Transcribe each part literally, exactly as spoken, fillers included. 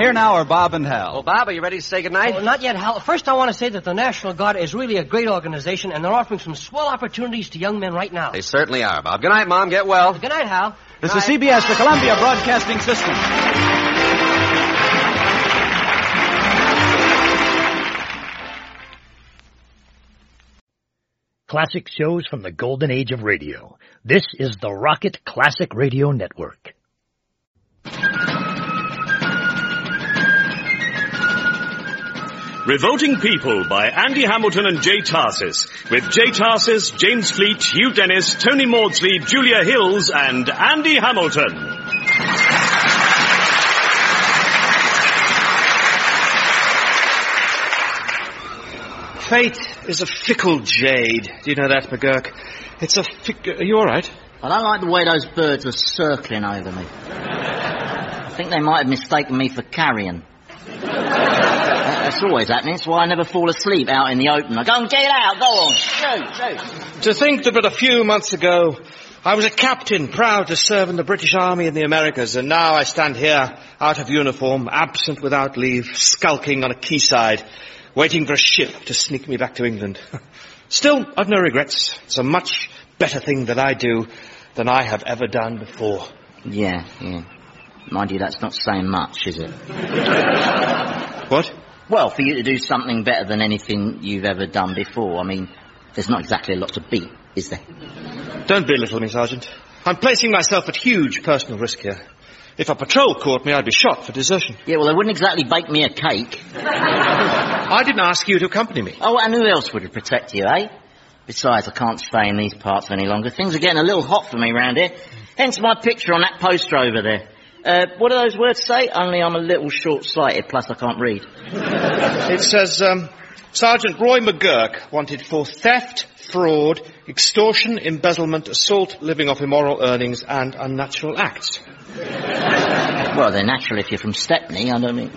Here now are Bob and Hal. Well, Bob, are you ready to say goodnight? Oh, not yet, Hal. First, I want to say that the National Guard is really a great organization, and they're offering some swell opportunities to young men right now. They certainly are, Bob. Good night, Mom. Get well. Good night, Hal. This is C B S, the Columbia Broadcasting System. Classic shows from the golden age of radio. This is the Rocket Classic Radio Network. Revolting People by Andy Hamilton and Jay Tarsis, with Jay Tarsis, James Fleet, Hugh Dennis, Tony Maudsley, Julia Hills, and Andy Hamilton. Fate is a fickle jade. Do you know that, McGurk? It's a fick... Are you all right? I don't like the way those birds are circling over me. I think they might have mistaken me for carrion. That's always happening. That's why I never fall asleep out in the open. I go and get out. Go on. Shoot, shoot. To think that but a few months ago, I was a captain, proud to serve in the British Army in the Americas, and now I stand here, out of uniform, absent without leave, skulking on a quayside, waiting for a ship to sneak me back to England. Still, I've no regrets. It's a much better thing that I do than I have ever done before. Yeah, yeah. Mind you, that's not saying much, is it? What? Well, for you to do something better than anything you've ever done before, I mean, there's not exactly a lot to beat, is there? Don't belittle me, Sergeant. I'm placing myself at huge personal risk here. If a patrol caught me, I'd be shot for desertion. Yeah, well, they wouldn't exactly bake me a cake. I didn't ask you to accompany me. Oh, and who else would protect you, eh? Besides, I can't stay in these parts any longer. Things are getting a little hot for me round here. Hence my picture on that poster over there. Uh, what do those words say? Only I'm a little short-sighted, plus I can't read. It says, um, Sergeant Roy McGurk wanted for theft, fraud, extortion, embezzlement, assault, living off immoral earnings, and unnatural acts. Well, they're natural if you're from Stepney, I don't mean...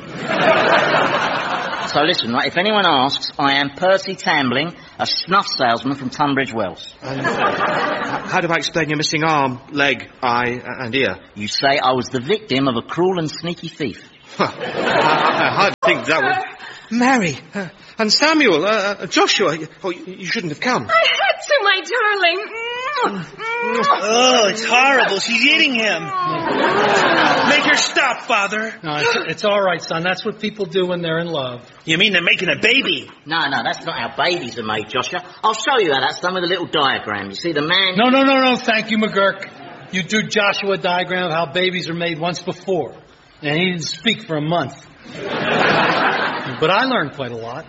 So listen, right, if anyone asks, I am Percy Tambling, a snuff salesman from Tunbridge Wells. And how do I explain your missing arm, leg, eye, and ear? You say I was the victim of a cruel and sneaky thief. Huh. I, I hardly think that would... Mary, uh, and Samuel, uh, uh, Joshua, oh, you, you shouldn't have come. I had to, my darling. Oh, it's horrible. She's eating him. Make her stop, Father. No, it's, it's all right, son. That's what people do when they're in love. You mean they're making a baby? No, no, that's not how babies are made, Joshua. I'll show you how that's done with a little diagram. You see the man... No, no, no, no, thank you, McGurk. You drew Joshua a diagram of how babies are made once before. And he didn't speak for a month. But I learned quite a lot.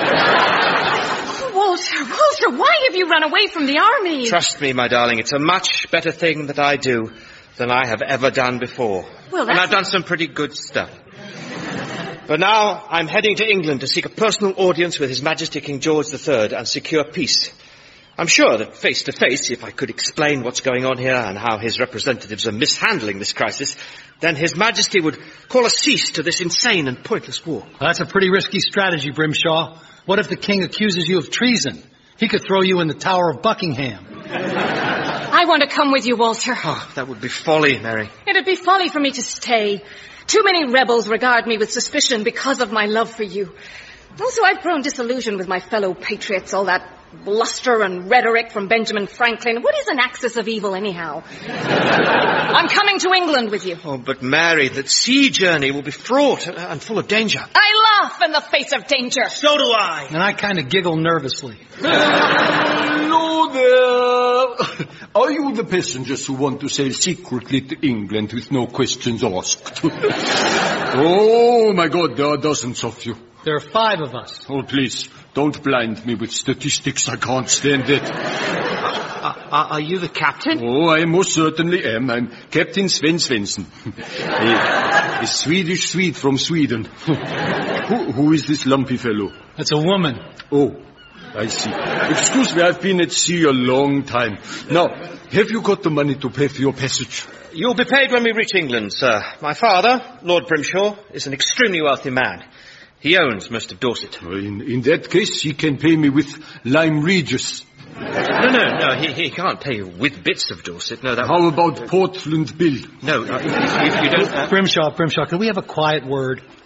Walter, Walter, why have you run away from the army? Trust me, my darling, it's a much better thing that I do than I have ever done before. Well, that's... And I've done some pretty good stuff. But now I'm heading to England to seek a personal audience with His Majesty King George the Third and secure peace. I'm sure that face to face, if I could explain what's going on here and how his representatives are mishandling this crisis, then His Majesty would call a cease to this insane and pointless war. Well, that's a pretty risky strategy, Brimshaw. What if the king accuses you of treason? He could throw you in the Tower of Buckingham. I want to come with you, Walter. Oh, that would be folly, Mary. It'd be folly for me to stay. Too many rebels regard me with suspicion because of my love for you. Also, I've grown disillusioned with my fellow patriots, all that bluster and rhetoric from Benjamin Franklin. What is an axis of evil, anyhow? I'm coming to England with you. Oh, but Mary, that sea journey will be fraught and full of danger. I laugh in the face of danger. So do I. And I kind of giggle nervously. Hello there. Are you the passengers who want to sail secretly to England with no questions asked? Oh, my God, there are dozens of you. There are five of us. Oh, please, don't blind me with statistics. I can't stand it. Uh, uh, are you the captain? Oh, I most certainly am. I'm Captain Sven Svensson. a, a Swedish Swede from Sweden. who, who is this lumpy fellow? That's a woman. Oh, I see. Excuse me, I've been at sea a long time. Now, have you got the money to pay for your passage? You'll be paid when we reach England, sir. My father, Lord Brimshaw, is an extremely wealthy man. He owns most of Dorset. In, in that case, he can pay me with Lyme Regis. No, no, no, he, he can't pay you with bits of Dorset. No, that. How about Portland Bill? No, uh, if, if you don't... Uh... Brimshaw, Brimshaw, can we have a quiet word?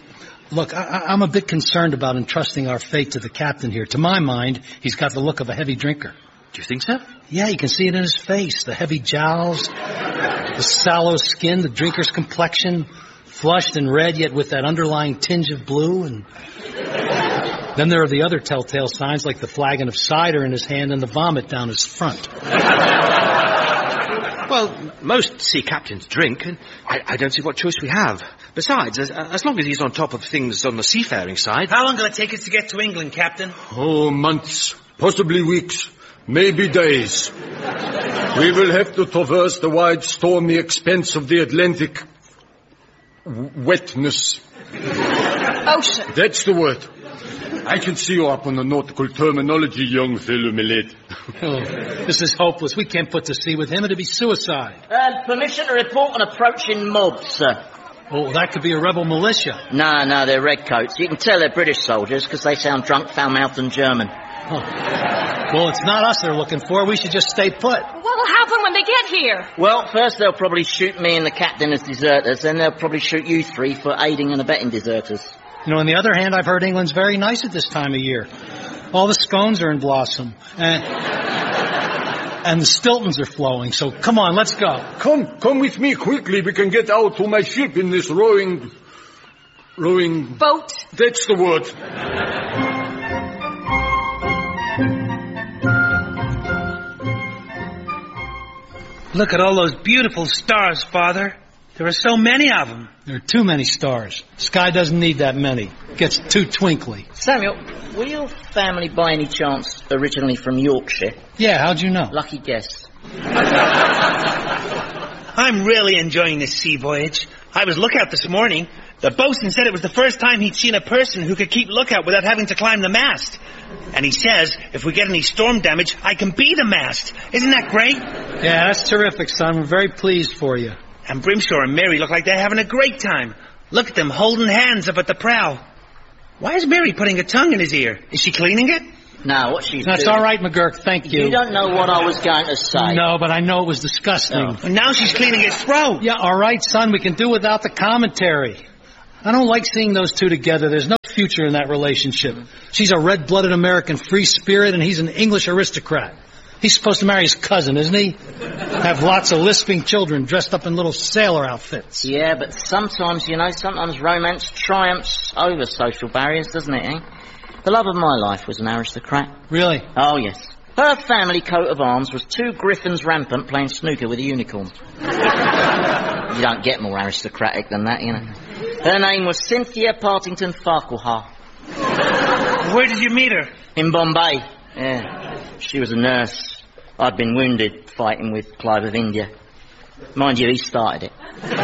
Look, I, I'm a bit concerned about entrusting our fate to the captain here. To my mind, he's got the look of a heavy drinker. Do you think so? Yeah, you can see it in his face. The heavy jowls, the sallow skin, the drinker's complexion, flushed and red, yet with that underlying tinge of blue. And then there are the other telltale signs, like the flagon of cider in his hand and the vomit down his front. Well, most sea captains drink, and I, I don't see what choice we have. Besides, as, as long as he's on top of things on the seafaring side... How long will it take us to get to England, Captain? Oh, months, possibly weeks, maybe days. We will have to traverse the wide, stormy expanse of the Atlantic. W- wetness. Ocean. That's the word. I can see you up on the nautical terminology, young fellow, my lad. Oh, this is hopeless. We can't put to sea with him. It'd be suicide. Uh, permission to report an approaching mob, sir. Oh, that could be a rebel militia. No, no, they're redcoats. You can tell they're British soldiers because they sound drunk, foul-mouthed and German. Oh. Well, it's not us they're looking for. We should just stay put. What will happen when they get here? Well, first they'll probably shoot me and the captain as deserters, then they'll probably shoot you three for aiding and abetting deserters. You know, on the other hand, I've heard England's very nice at this time of year. All the scones are in blossom. And, and the Stiltons are flowing. So come on, let's go. Come, come with me quickly. We can get out to my ship in this rowing... Rowing... Boat. That's the word. Look at all those beautiful stars, Father. There are so many of them. There are too many stars. Sky doesn't need that many. It gets too twinkly. Samuel, were your family by any chance originally from Yorkshire? Yeah, how'd you know? Lucky guess. I'm really enjoying this sea voyage. I was lookout this morning. The bosun said it was the first time he'd seen a person who could keep lookout without having to climb the mast. And he says, if we get any storm damage, I can be the mast. Isn't that great? Yeah, that's terrific, son. We're very pleased for you. And Brimshaw and Mary look like they're having a great time. Look at them holding hands up at the prow. Why is Mary putting a tongue in his ear? Is she cleaning it? No, what she's That's doing... all right, McGurk. Thank you. You don't know what I was going to say. No, but I know it was disgusting. No. And now she's cleaning his throat. Yeah, all right, son. We can do without the commentary. I don't like seeing those two together. There's no future in that relationship. She's a red-blooded American free spirit, and he's an English aristocrat. He's supposed to marry his cousin, isn't he? Have lots of lisping children dressed up in little sailor outfits. Yeah, but sometimes, you know, sometimes romance triumphs over social barriers, doesn't it, eh? The love of my life was an aristocrat. Really? Oh, yes. Her family coat of arms was two griffins rampant playing snooker with a unicorn. You don't get more aristocratic than that, you know. Her name was Cynthia Partington Farquhar. Where did you meet her? In Bombay. Yeah. She was a nurse. I'd been wounded fighting with Clive of India. Mind you, he started it.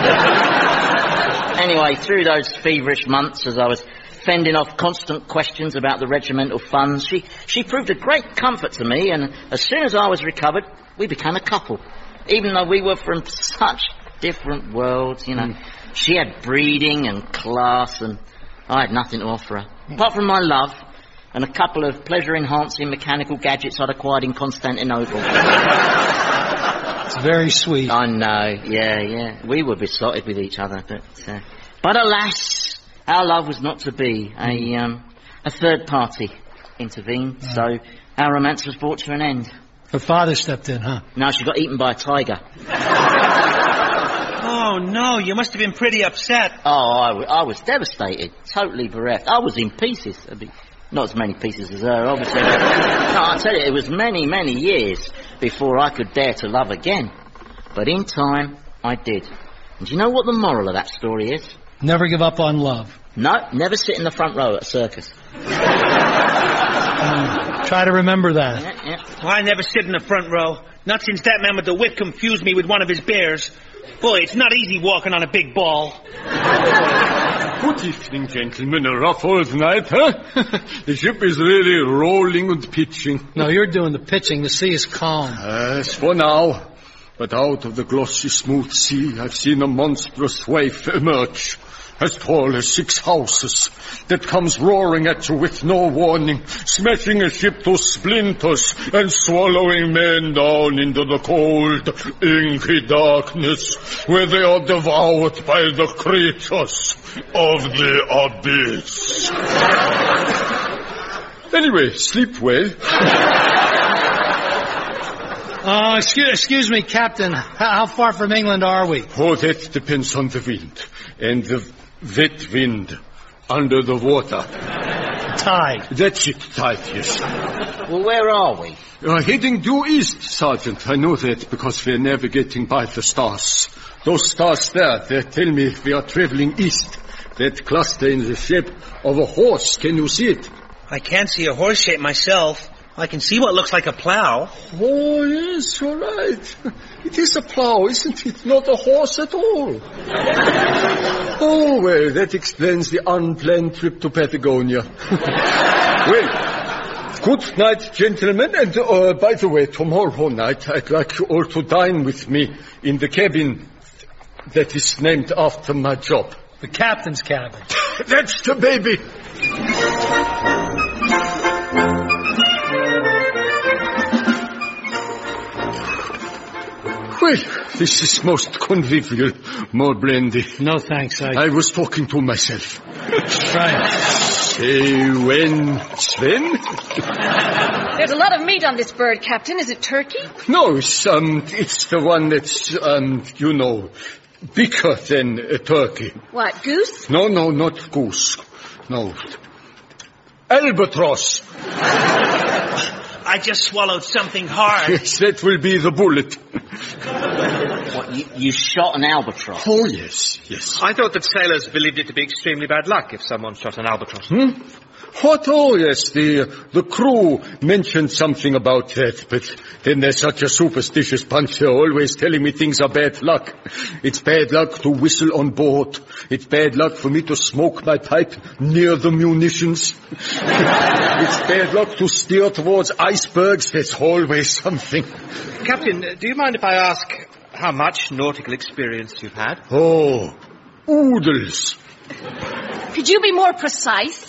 Anyway, through those feverish months as I was fending off constant questions about the regimental funds, she, she proved a great comfort to me, and as soon as I was recovered, we became a couple. Even though we were from such different worlds, you know. Mm. She had breeding and class, and I had nothing to offer her. Apart from my love and a couple of pleasure-enhancing mechanical gadgets I'd acquired in Constantinople. It's very sweet. I know, yeah, yeah. We were besotted with each other, but... Uh, but alas, our love was not to be. A, um, a third party intervened, mm. so our romance was brought to an end. Her father stepped in, huh? No, she got eaten by a tiger. Oh, no, you must have been pretty upset. Oh, I, w- I was devastated, totally bereft. I was in pieces. I mean, not as many pieces as her, obviously. No, I tell you, it was many, many years before I could dare to love again. But in time, I did. And do you know what the moral of that story is? Never give up on love. No, never sit in the front row at a circus. um, try to remember that. Yeah, yeah. Well, I never sit in the front row. Not since that man with the whip confused me with one of his bears. Boy, it's not easy walking on a big ball. Good evening, gentlemen. A rough old night, huh? The ship is really rolling and pitching. No, you're doing the pitching. The sea is calm. Yes, for now. But out of the glossy, smooth sea, I've seen a monstrous wave emerge. as tall as six houses, that comes roaring at you with no warning, smashing a ship to splinters and swallowing men down into the cold, inky darkness, where they are devoured by the creatures of the abyss. Anyway, sleep well. Uh, excuse, excuse me, Captain. How, how far from England are we? Oh, that depends on the wind. And the wet wind under the water. Tide. That's it, tide, yes. Well, where are we? Uh, heading due east, Sergeant. I know that because we're navigating by the stars. Those stars there, they tell me we are traveling east. That cluster in the shape of a horse. Can you see it? I can't see a horse shape myself. I can see what looks like a plow. Oh, yes, you're right. It is a plow, isn't it? Not a horse at all. Oh, well, that explains the unplanned trip to Patagonia. Well, good night, gentlemen. And, uh, by the way, tomorrow night I'd like you all to dine with me in the cabin that is named after my job. The captain's cabin. That's the baby. Well, this is most convivial. More brandy. No, thanks. I, I was talking to myself. Right. Say when, Sven? There's a lot of meat on this bird, Captain. Is it turkey? No, it's, um, it's the one that's, um, you know, bigger than a turkey. What, goose? No, no, not goose. No. Albatross. I just swallowed something hard. Yes, that will be the bullet. What, you, you shot an albatross? Oh, yes, yes. I thought that sailors believed it to be extremely bad luck if someone shot an albatross. Hmm? What? Oh, yes, the, the crew mentioned something about that, but then they're such a superstitious bunch. They're always telling me things are bad luck. It's bad luck to whistle on board. It's bad luck for me to smoke my pipe near the munitions. It's bad luck to steer towards icebergs. That's always something. Captain, do you mind if I ask how much nautical experience you've had? Oh, oodles. Could you be more precise?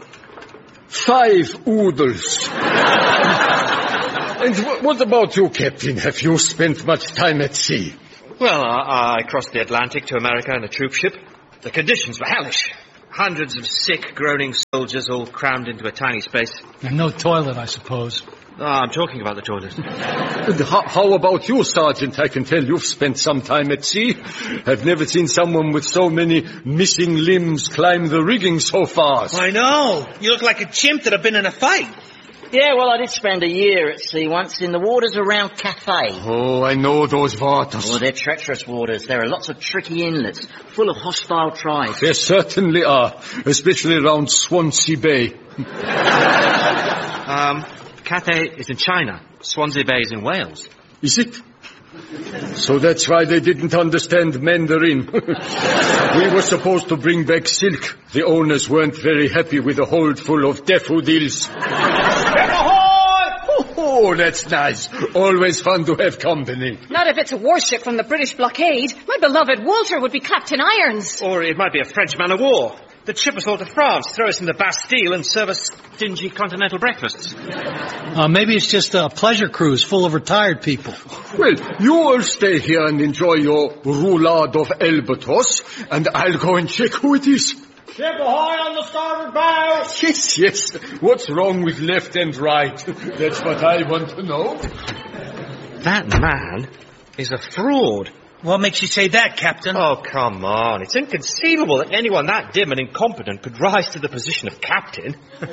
Five oodles. And w- what about you, Captain? Have you spent much time at sea? Well, I, I crossed the Atlantic to America in a troop ship. The conditions were hellish. Hundreds of sick, groaning soldiers all crammed into a tiny space. And no toilet, I suppose. Oh, I'm talking about the toilet. And how, how about you, Sergeant? I can tell you've spent some time at sea. I've never seen someone with so many missing limbs climb the rigging so fast. I know. You look like a chimp that had been in a fight. Yeah, well, I did spend a year at sea once in the waters around Cathay. Oh, I know those waters. Oh, they're treacherous waters. There are lots of tricky inlets, full of hostile tribes. There certainly are, especially around Swansea Bay. um, Cathay is in China. Swansea Bay is in Wales. Is it? So that's why they didn't understand Mandarin. We were supposed to bring back silk. The owners weren't very happy with a hold full of daffodils. Oh, that's nice. Always fun to have company. Not if it's a warship from the British blockade. My beloved Walter would be Captain Irons. Or it might be a French man of war. The ship us all to France, throw us in the Bastille and serve us dingy continental breakfasts. Uh, maybe it's just a pleasure cruise full of retired people. Well, you all stay here and enjoy your roulade of albatross, and I'll go and check who it is. Ship ahoy on the starboard bow! Yes, yes. What's wrong with left and right? That's what I want to know. That man is a fraud. What makes you say that, Captain? Oh, come on. It's inconceivable that anyone that dim and incompetent could rise to the position of captain.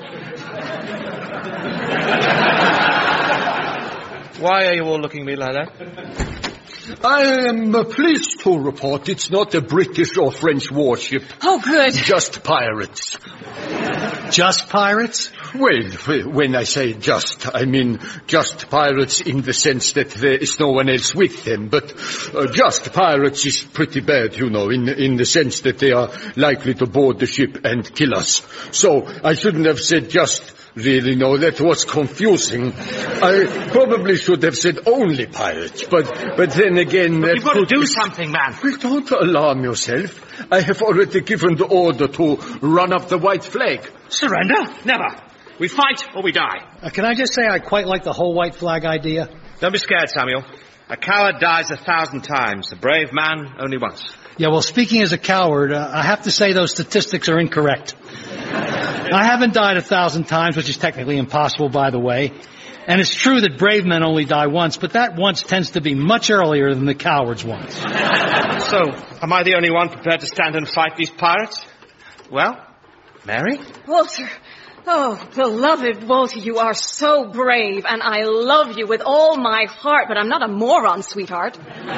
Why are you all looking at me like that? I am uh, pleased to report it's not a British or French warship. Oh, good. Just pirates. Just pirates? Well, when I say just, I mean just pirates in the sense that there is no one else with them. But uh, just pirates is pretty bad, you know, in, in the sense that they are likely to board the ship and kill us. So I shouldn't have said just really, no, that was confusing. I probably should have said only pirates, but but then again... But that you've got to could do be... something, man. Well, don't alarm yourself. I have already given the order to run up the white flag. Surrender? Never. We fight or we die. Uh, can I just say I quite like the whole white flag idea? Don't be scared, Samuel. A coward dies a thousand times. A brave man only once. Yeah, well, speaking as a coward, uh, I have to say those statistics are incorrect. I haven't died a thousand times, which is technically impossible, by the way. And it's true that brave men only die once, but that once tends to be much earlier than the coward's once. So, am I the only one prepared to stand and fight these pirates? Well, Mary? Walter. Oh, beloved Walter, you are so brave, and I love you with all my heart, but I'm not a moron, sweetheart.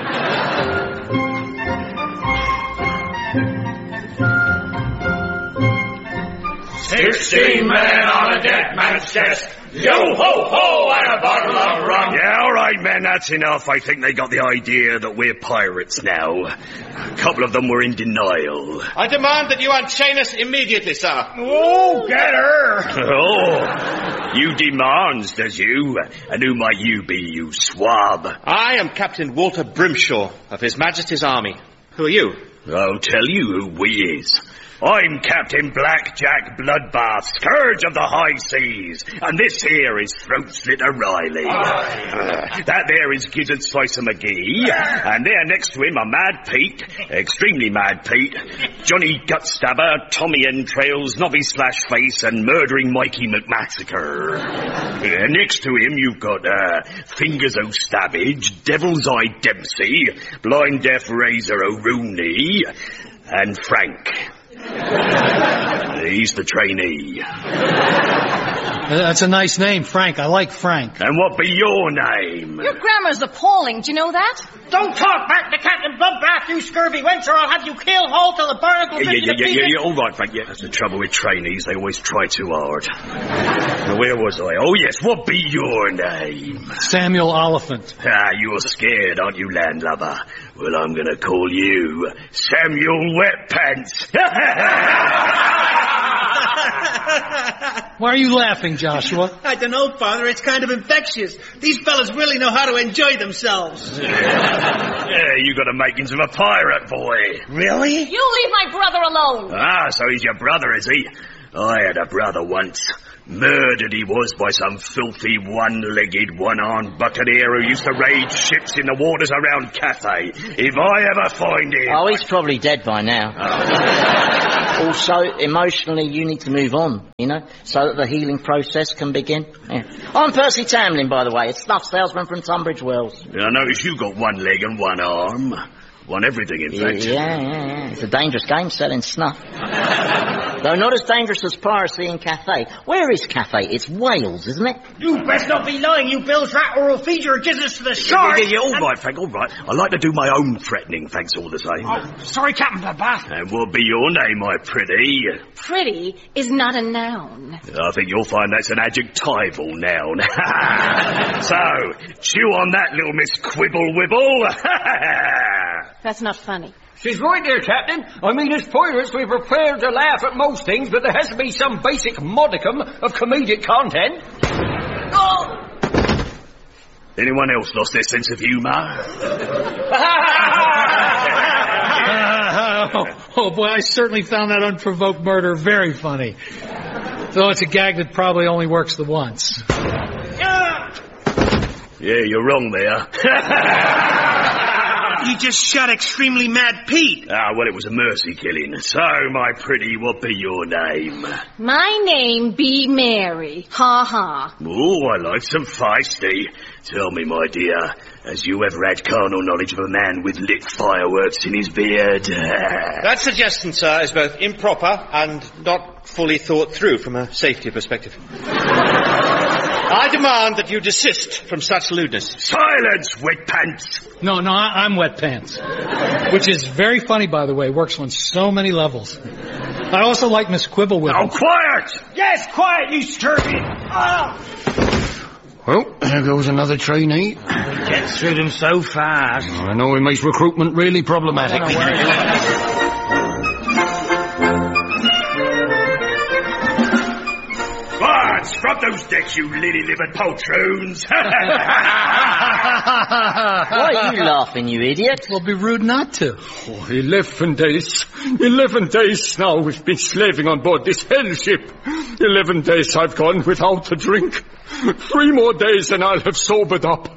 Sixteen men on a dead man's chest. Yo-ho-ho and a bottle of rum. Yeah, all right, men, that's enough. I think they got the idea that we're pirates now. A couple of them were in denial. I demand that you unchain us immediately, sir. Oh, get her. Oh, you demands, does you? And who might you be, you swab? I am Captain Walter Brimshaw of His Majesty's Army. Who are you? I'll tell you who we is. I'm Captain Blackjack Bloodbath, Scourge of the High Seas, and this here is Throat Slitter Riley. Uh, that there is Gizzard Slicer McGee, and there next to him are Mad Pete, extremely Mad Pete, Johnny Gutstabber, Tommy Entrails, Nobby Slashface, and Murdering Mikey McMassacre. Uh, next to him you've got uh, Fingers O'Stabbage, Devil's Eye Dempsey, Blind Deaf Razor O'Rooney, and Frank. He's the trainee. Uh, that's a nice name, Frank. I like Frank. And what be your name? Your grammar's appalling. Do you know that? Don't talk back to Captain Bloodbath, you scurvy wench, or I'll have you keel haul till the barnacle Yeah, fits yeah, in the yeah, yeah, pieces. yeah, all right, Frank. Yeah, that's the trouble with trainees. They always try too hard. Now, where was I? Oh, yes, what be your name? Samuel Oliphant. Ah, you're scared, aren't you, landlubber? Well, I'm going to call you Samuel Wetpants. Why are you laughing, Joshua? I don't know, Father. It's kind of infectious. These fellas really know how to enjoy themselves. Yeah, you got the makings of a pirate, boy. Really? You leave my brother alone. Ah, so he's your brother, is he? I had a brother once. Murdered he was by some filthy one-legged, one-armed buccaneer who used to raid ships in the waters around Cathay. If I ever find him... Oh, he's probably dead by now. Oh. Also, emotionally, you need to move on, you know, so that the healing process can begin. Yeah. I'm Percy Tamlin, by the way, a snuff salesman from Tunbridge Wells. I notice you got one leg and one arm. One everything, in fact. Yeah, yeah, yeah. It's a dangerous game, selling snuff. Though not as dangerous as piracy in Cathay. Where is Cathay? It's Wales, isn't it? You best not be lying, you Bill's rat, or we'll feed your gizzards to the sharks. Yeah, yeah, yeah, all right, Frank, all right. I like to do my own threatening, thanks all the same. Oh, sorry, Captain Bloodbath. And what be your name, my pretty? Pretty is not a noun. I think you'll find that's an adjectival noun. So, chew on that, little Miss Quibble Wibble. That's not funny. She's right there, Captain. I mean, as pirates, we're prepared to laugh at most things, but there has to be some basic modicum of comedic content. Oh! Anyone else lost their sense of humour? oh, oh, boy, I certainly found that unprovoked murder very funny. Though it's a gag that probably only works the once. Yeah, you're wrong there. You just shot extremely Mad Pete. Ah, well, it was a mercy killing. So, my pretty, what be your name? My name be Mary. Ha ha. Oh, I like some feisty. Tell me, my dear, has you ever had carnal knowledge of a man with lit fireworks in his beard? That suggestion, sir, is both improper and not fully thought through from a safety perspective. I demand that you desist from such lewdness. Silence, wet pants! No, no, I, I'm Wet Pants. Which is very funny, by the way. Works on so many levels. I also like Miss Quibble with Oh, quiet! Yes, quiet, you scurvy! Ah! Well, there goes another trainee. We get through them so fast. I know it makes recruitment really problematic. Guards, from decks, you lily-livered poltroons. Why are you laughing, you idiot? Well, be rude not to. Oh, eleven days. Eleven days now we've been slaving on board this hell ship. Eleven days I've gone without a drink. Three more days and I'll have sobered up.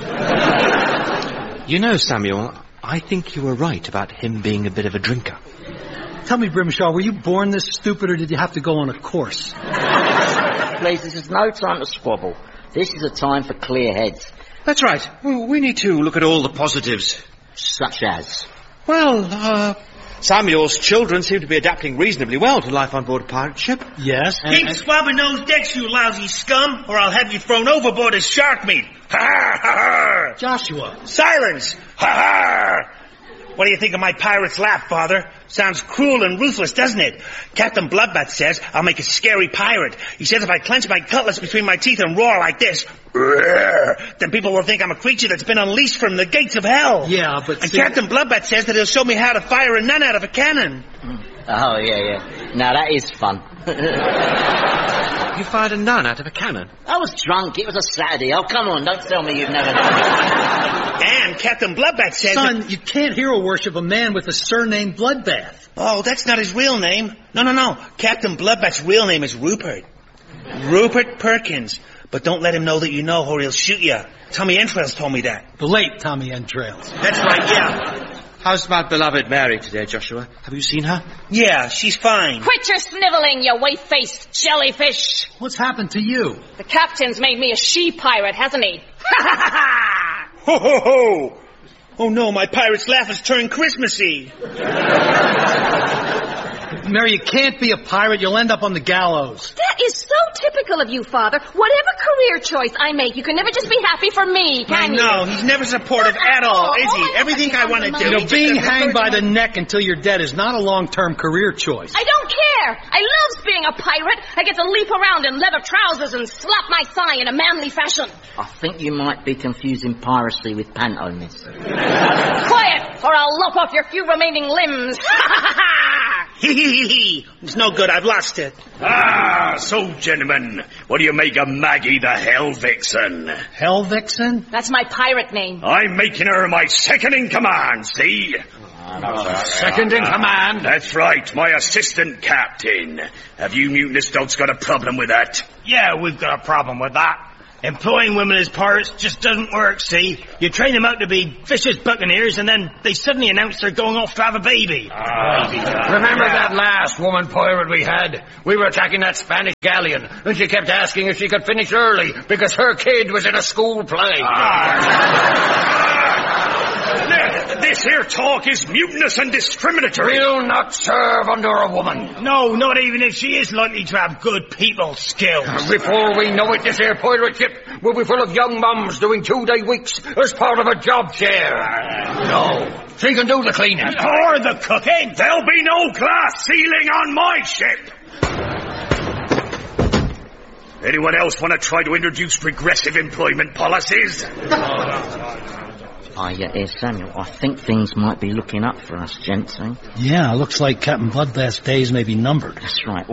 You know, Samuel, I think you were right about him being a bit of a drinker. Tell me, Grimshaw, were you born this stupid or did you have to go on a course? Please, this is no time to squabble. This is a time for clear heads. That's right. We need to look at all the positives. Such as? Well, uh... Samuel's children seem to be adapting reasonably well to life on board a pirate ship. Yes. Keep and, and... swabbing those decks, you lousy scum, or I'll have you thrown overboard as shark meat. Ha ha ha! Joshua. Silence! Ha ha! What do you think of my pirate's laugh, Father? Sounds cruel and ruthless, doesn't it? Captain Bloodbath says I'll make a scary pirate. He says if I clench my cutlass between my teeth and roar like this, then people will think I'm a creature that's been unleashed from the gates of hell. Yeah, but... And see... Captain Bloodbath says that he'll show me how to fire a nun out of a cannon. Oh, yeah, yeah. Now, that is fun. You fired a nun out of a cannon? I was drunk. It was a Saturday. Oh, come on. Don't tell me you've never done it. And Captain Bloodbath says... Son, that... you can't hero worship a man with a surname Bloodbath. Oh, that's not his real name. No, no, no. Captain Bloodbath's real name is Rupert. Rupert Perkins. But don't let him know that you know or he'll shoot you. Tommy Entrails told me that. The late Tommy Entrails. That's right, yeah. How's my beloved Mary today, Joshua? Have you seen her? Yeah, she's fine. Quit your sniveling, you white-faced jellyfish. What's happened to you? The captain's made me a she-pirate, hasn't he? Ha ha ha ha! Ho ho ho! Oh no, my pirate's laugh has turned Christmassy. Mary, you can't be a pirate. You'll end up on the gallows. That is so typical of you, Father. Whatever career choice I make, you can never just be happy for me, can you? No, he's never supportive at all, is he? Everything I want to do... You know, being hanged by the neck until you're dead is not a long-term career choice. I don't care. I love being a pirate. I get to leap around in leather trousers and slap my thigh in a manly fashion. I think you might be confusing piracy with panto, miss. Quiet, or I'll lop off your few remaining limbs. Ha ha ha! Hee hee hee hee. It's no good. I've lost it. Ah, so, gentlemen, what do you make of Maggie the Hell Vixen? Hell Vixen? That's my pirate name. I'm making her my second in command, see? Oh, second in command? That's right, my assistant captain. Have you mutinous dogs got a problem with that? Yeah, we've got a problem with that. Employing women as pirates just doesn't work, see? You train them out to be vicious buccaneers, and then they suddenly announce they're going off to have a baby. Uh, remember that last woman pirate we had? We were attacking that Spanish galleon, and she kept asking if she could finish early because her kid was in a school play. This here talk is mutinous and discriminatory. Will not serve under a woman. No, not even if she is likely to have good people skills. Before we know it, this here pirate ship will be full of young mums doing two-day weeks as part of a job share. No, she can do the cleaning. Or the cooking. There'll be no glass ceiling on my ship. Anyone else want to try to introduce regressive employment policies? Ah, yeah, here's Samuel. I think things might be looking up for us, gents, eh? Yeah, looks like Captain Bloodbath's days may be numbered. That's right.